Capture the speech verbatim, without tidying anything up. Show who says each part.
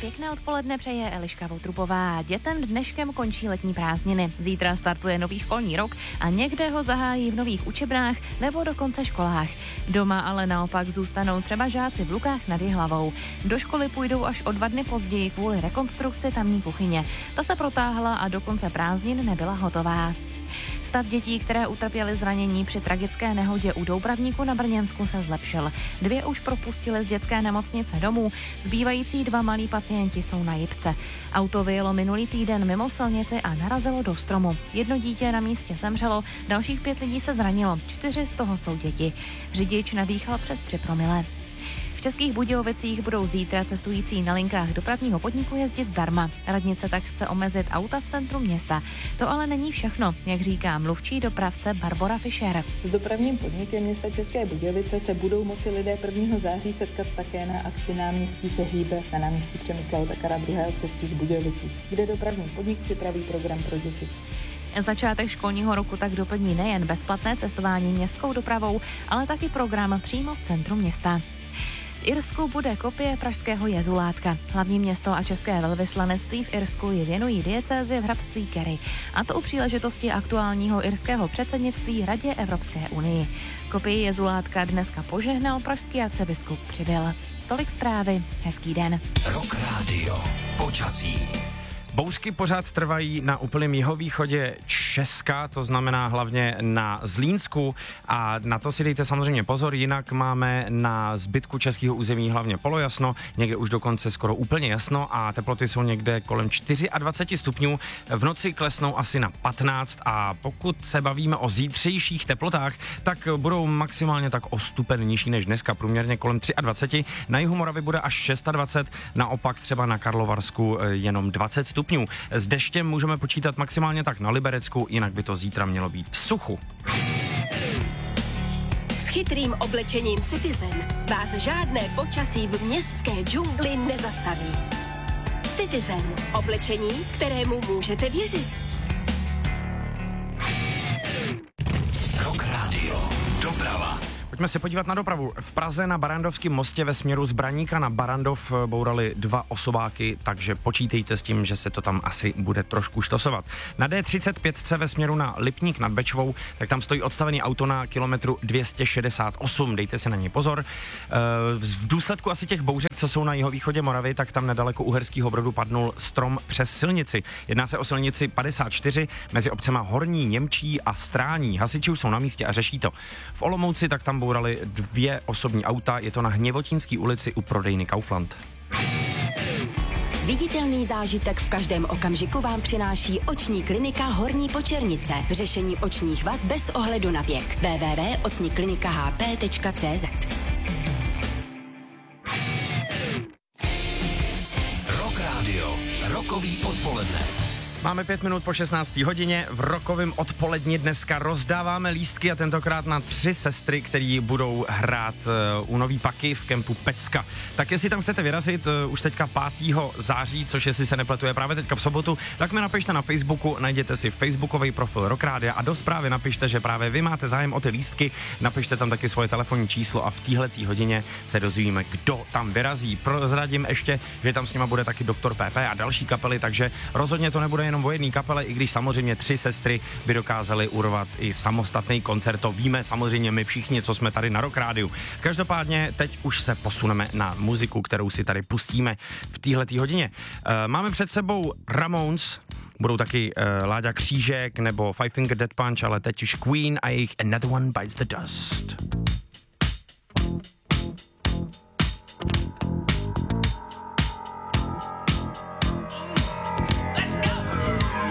Speaker 1: Pěkné odpoledne přeje Eliška Votrubová. Dětem dneškem končí letní prázdniny. Zítra startuje nový školní rok a někde ho zahájí v nových učebnách nebo dokonce školách. Doma ale naopak zůstanou třeba žáci v Lukách nad Jihlavou. Do školy půjdou až o dva dny později kvůli rekonstrukci tamní kuchyně. Ta se protáhla a do konce prázdnin nebyla hotová. Stav dětí, které utrpěly zranění při tragické nehodě u Doubravníku na Brněnsku, se zlepšil. Dvě už propustili z dětské nemocnice domů, zbývající dva malí pacienti jsou na jipce. Auto vyjelo minulý týden mimo silnici a narazilo do stromu. Jedno dítě na místě zemřelo, dalších pět lidí se zranilo, čtyři z toho jsou děti. Řidič nadýchal přes tři promile. V Českých Budějovicích budou zítra cestující na linkách dopravního podniku jezdit zdarma. Radnice tak chce omezit auta v centru města. To ale není všechno, jak říká mluvčí dopravce Barbora Fischer.
Speaker 2: S dopravním podnikem města České Budějovice se budou moci lidé prvního září setkat také na akci Náměstí se hýbe na náměstí Přemysla Otakara druhého v Českých Budějovicích, kde dopravní podnik připraví program pro děti.
Speaker 1: Začátek školního roku tak doplní nejen bezplatné cestování městskou dopravou, ale taky program přímo v centru města. V Irsku bude kopie pražského jezulátka. Hlavní město a české velvyslanectví v Irsku ji věnují diecézi v hrabství Kerry. A to u příležitosti aktuálního irského předsednictví Radě Evropské unii. Kopii jezulátka dneska požehnal pražský arcibiskup Přibyl. Tolik zprávy, hezký den.
Speaker 3: Rock Radio, počasí.
Speaker 4: Bouřky pořád trvají na úplném jihovýchodě Česka, to znamená hlavně na Zlínsku a na to si dejte samozřejmě pozor, jinak máme na zbytku českého území hlavně polojasno, někde už dokonce skoro úplně jasno a teploty jsou někde kolem dvacet čtyři stupňů, v noci klesnou asi na patnáct a pokud se bavíme o zítřejších teplotách, tak budou maximálně tak o stupen nižší než dneska, průměrně kolem dvacet tři, na jihu Moravy bude až dvacet šest, naopak třeba na Karlovarsku jenom dvacet stupňů. S deštěm můžeme počítat maximálně tak na Liberecku, jinak by to zítra mělo být v suchu.
Speaker 5: S chytrým oblečením Citizen vás žádné počasí v městské džungli nezastaví. Citizen, oblečení, kterému můžete věřit.
Speaker 3: Rock Radio, doprava.
Speaker 4: Pojďme se podívat na dopravu. V Praze na Barrandovském mostě ve směru z Braníka na Barrandov bourali dva osobáky, takže počítejte s tím, že se to tam asi bude trošku štosovat. Na D třicet pět ve směru na Lipník nad Bečvou, tak tam stojí odstavený auto na kilometru dvě stě šedesát osm, dejte si na ně pozor. V důsledku asi těch bouřek, co jsou na jihovýchodě Moravy, tak tam nedaleko Uherského Brodu padnul strom přes silnici. Jedná se o silnici padesát čtyři mezi obcema Horní, Němčí a Strání. Hasiči už jsou na místě a řeší to. V Olomouci tak tam bourali dvě osobní auta, je to na Hněvotínské ulici u prodejny Kaufland.
Speaker 5: Viditelný zážitek v každém okamžiku vám přináší oční klinika Horní Počernice. Řešení očních vad bez ohledu na věk. w w w tečka oční klinika h p tečka c z.
Speaker 3: Rock Radio, rokový odpoledne.
Speaker 4: Máme pět minut po šestnácté hodině, v rokovém odpoledni dneska rozdáváme lístky a tentokrát na tři sestry, který budou hrát uh, u Nový Paky v kempu Pecka. Tak jestli tam chcete vyrazit uh, už teďka pátého září, což jestli se nepletu je právě teďka v sobotu, tak mi napište na Facebooku, najděte si facebookový profil Rock Rádia a do zprávy napište, že právě vy máte zájem o ty lístky, napište tam taky svoje telefonní číslo a v téhletý hodině se dozvíme, kdo tam vyrazí. Prozradím ještě, že tam s nima bude taky doktor P P a další kapely, takže rozhodně to nebude jenom o jedné kapele, i když samozřejmě tři sestry by dokázaly urvat i samostatný koncert. To víme samozřejmě my všichni, co jsme tady na Rock Rádiu. Každopádně teď už se posuneme na muziku, kterou si tady pustíme v téhletý hodině. E, máme před sebou Ramones, budou taky e, Láďa Křížek nebo Five Finger Death Punch, ale teď už Queen a jejich Another One Bites the Dust.